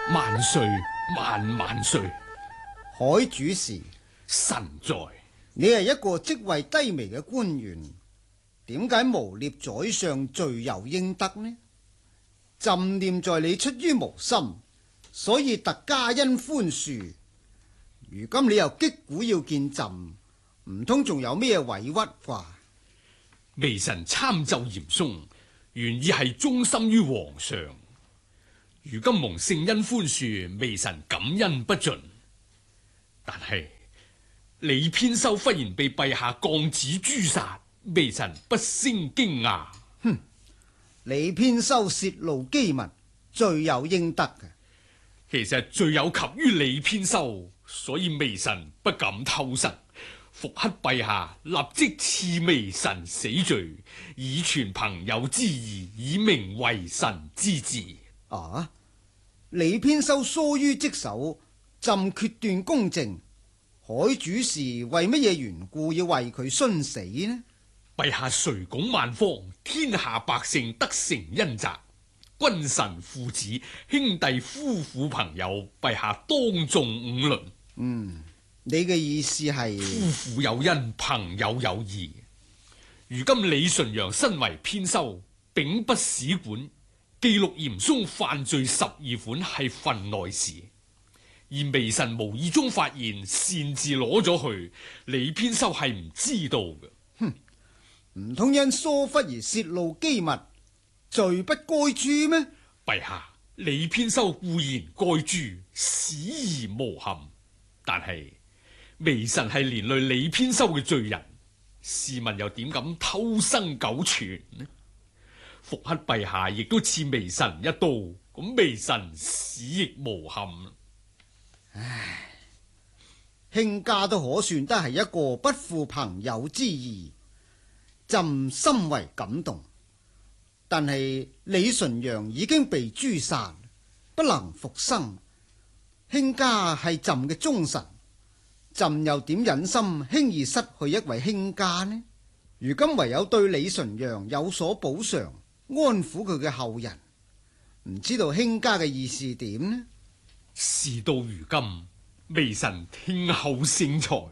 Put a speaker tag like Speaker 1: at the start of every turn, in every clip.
Speaker 1: 萬歲萬萬歲！
Speaker 2: 海主事，
Speaker 1: 臣在。
Speaker 2: 你係一個職位低微嘅官員，點解誣衊宰相罪有應得呢？朕念在你出於無心，所以特加恩寬恕。如今你又擊鼓要見朕，唔通仲有咩委屈啩？
Speaker 1: 微臣參奏嚴嵩，原意係忠心於皇上。如今蒙聖恩寬恕，微臣感恩不盡。但係李偏修忽然被陛下降旨誅殺，微臣不勝驚訝。
Speaker 2: 哼！李偏修泄露機密，罪有應得嘅。
Speaker 1: 其實罪有及於李偏修，所以微臣不敢偷生。復刻陛下立即賜微臣死罪，以傳朋友之義，以明為臣之志。
Speaker 2: 啊！李偏修疏於職守，朕決斷公正。海主事為乜嘢緣故要為佢殉死呢？
Speaker 1: 陛下垂拱萬方，天下百姓得成恩澤。君臣父子兄弟夫婦朋友，陛下當眾五倫。
Speaker 2: 你嘅意思係
Speaker 1: 夫婦有恩，朋友有義。如今李純陽身為偏修，秉不使館，記錄嚴嵩犯罪12款係份內事，而微臣無意中發現，擅自攞咗去，李偏修係唔知道嘅。
Speaker 2: 唔通因疏忽而泄露機密，罪不該誅咩？
Speaker 1: 陛下，李偏修固然該誅，死而無憾，但係微臣係連累李偏修嘅罪人，試問又點敢偷生苟存呢？復刻陛下亦都賜微臣一刀，咁微臣死亦無憾。
Speaker 2: 唉，卿家都可算得係一個不負朋友之義，朕深為感動。但係李純陽已經被誅殺，不能復生。卿家係朕嘅忠臣，朕又點忍心輕易失去一位卿家呢？如今唯有對李純陽有所補償，安撫佢嘅後人。唔知道卿家嘅意思點呢？
Speaker 1: 事到如今，微臣聽候聖裁。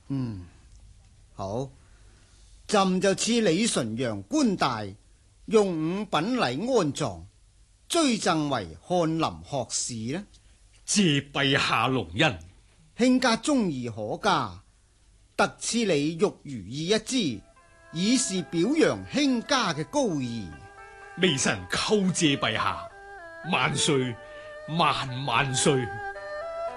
Speaker 2: 好，朕就賜李純陽官大，用5品禮安葬，追贈為翰林學士呢。
Speaker 1: 謝陛下隆恩。
Speaker 2: 卿家忠義可嘉，特賜你玉如意一支，以示表揚卿家嘅高義。
Speaker 1: 微臣叩謝陛下，萬歲萬萬歲。